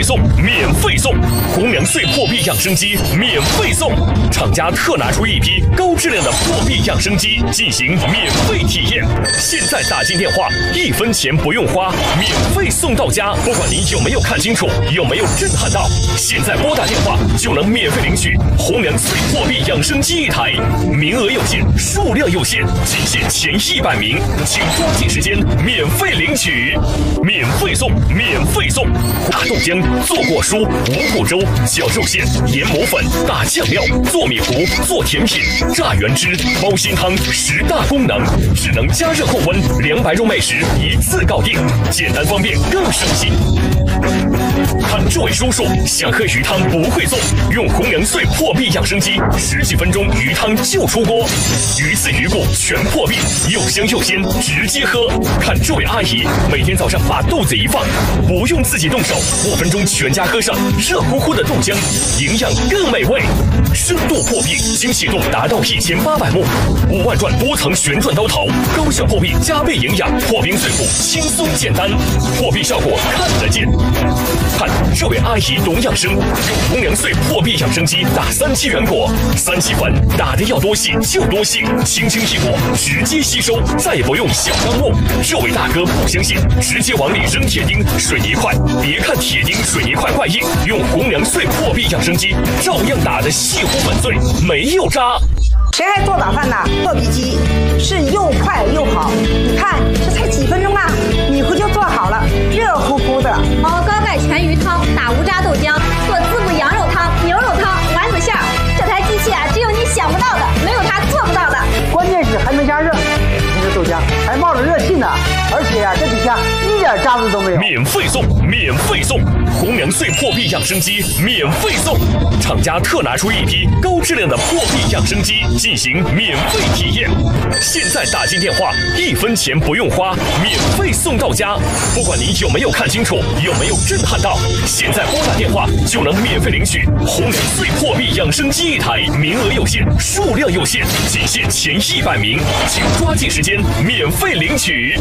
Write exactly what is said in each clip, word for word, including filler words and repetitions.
费送，免费送！红娘穗破壁养生机免费送，厂家特拿出一批高质量的破壁养生机进行免费体验。现在打进电话，一分钱不用花，免费送到家。不管你有没有看清楚，有没有震撼到，现在拨打电话就能免费领取红娘穗破壁养生机一台，名额有限，数量有限，仅限前一百名，请抓紧时间免费领取，免费送，免费送！打豆浆、做果蔬、五谷粥、绞肉馅、研磨粉、打酱料、做米糊、做甜品、榨原汁、煲心汤，十大功能，只能加热控温，两百入美食一次搞定，简单方便更省心。看这位叔叔想喝鱼汤不会送，用红娘穗破壁养生机，十几分钟鱼汤就出锅，鱼刺鱼骨全破壁，又香又鲜，直接喝。看这位阿姨每天早上把豆子一放，不用自己动手，五分钟全家喝上热乎乎的豆浆，营养更美味。深度破壁，精细度达到一千八百目，五万转多层旋转刀头，高效破壁，加倍营养，破冰碎骨，轻松简单，破壁效果看得见。看这位阿姨懂养生，用红娘穗破壁养生机打三七原果，三七粉打的要多细就多细，轻轻一裹直接吸收，再也不用小钢木。这位大哥不相信，直接往里扔铁钉、水泥块，别看铁钉、水泥块怪硬，用红娘穗破壁养生机照样打得细乎粉碎，没有渣。 谁还做早饭呢？破壁机是又快又好，你看这才几分钟啊，米糊就做好了，热乎乎的。 熬高钙全鱼汤，打无渣豆浆，做滋补羊肉汤、牛肉汤、丸子馅儿。这台机器啊，只有你想不到的，没有它做不到的。 关键是还能加热，你这豆浆还冒着热气呢，而且啊，这底下一点渣子都没有。 免费送，免费送！红娘穗破壁养生机免费送，厂家特拿出一批高质量的破壁养生机进行免费体验。现在打进电话，一分钱不用花，免费送到家。不管你有没有看清楚，有没有震撼到，现在拨打电话就能免费领取红娘穗破壁养生机一台，名额有限，数量有限，仅限前一百名，请抓紧时间免费领取。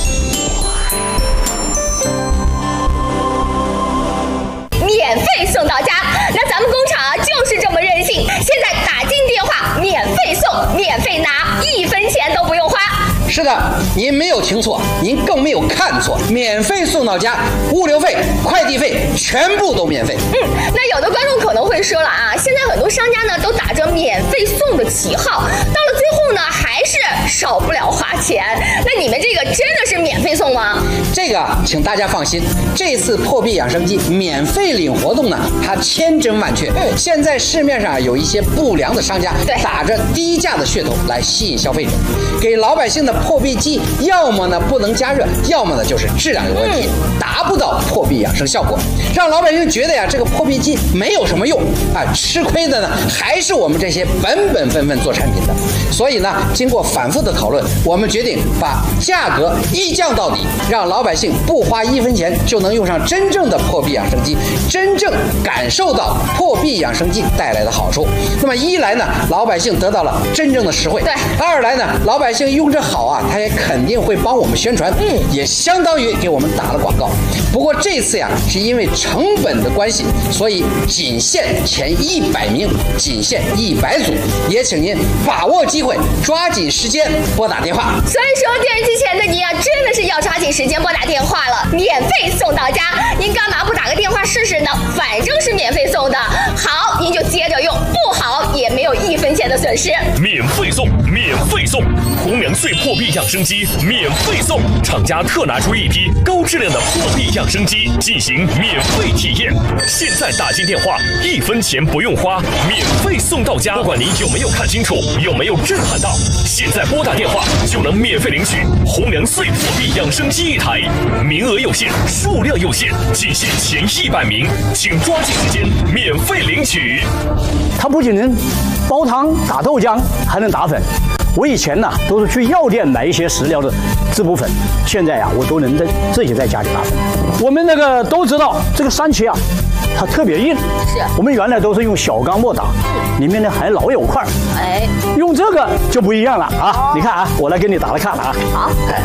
免费送到家，那咱们工厂啊就是这么任性。现在打进电话，免费送，免费拿，一分钱都不用花。 是的，您没有听错，您更没有看错，免费送到家，物流费、快递费全部都免费。 嗯，那有的观众可能会说了啊，现在很多商家呢都打着免费送的旗号，到了最后呢还是少不了花钱。那你们这个真的是免费送吗？ 这个请大家放心，这次破壁养生机免费领活动呢，它千真万确。嗯，现在市面上有一些不良的商家打着低价的噱头来吸引消费者，给老百姓的破壁机要么呢不能加热，要么呢就是质量有问题，嗯、达不到破壁养生效果，让老百姓觉得呀这个破壁机没有什么用啊，吃亏的呢还是我们这些本本分分做产品的。所以呢，经过反复的讨论，我们决定把价格一降到底，让老百姓不花一分钱就能用上真正的破壁养生机，真正感受到破壁养生机带来的好处。那么一来呢，老百姓得到了真正的实惠；对，二来呢，老百姓用着好啊，他也肯定会帮我们宣传，嗯，也相当于给我们打了广告。不过这次呀，是因为成本的关系，所以仅限前一百名，仅限一百组，也请您把握机会，抓紧时间拨打电话。 所以说，电视机前的您啊，真的是要抓紧时间拨打电话了，免费送到家。您干嘛不打个电话试试呢？反正是免费送的，好您就接着用，不好也没有一分钱的损失。 免费送，免费送！红娘穗破壁养生机免费送，厂家特拿出一批高质量的破壁养生机进行免费体验。现在打进电话，一分钱不用花，免费送到家。不管你有没有看清楚，有没有震撼到，现在拨打电话就能免费领取红娘穗破壁养生机一台，名额有限，数量有限，仅限前一百名，请抓紧时间免费领取。 它不仅能煲汤、打豆浆，还能打粉。我以前呢都是去药店买一些食疗的滋补粉，现在呀我都能在自己在家里打粉。我们那个都知道这个三七啊，它特别硬，是我们原来都是用小钢末打，里面呢还老有块，哎，用这个就不一样了啊！哦、你看啊，我来给你打来看了啊，好，哎。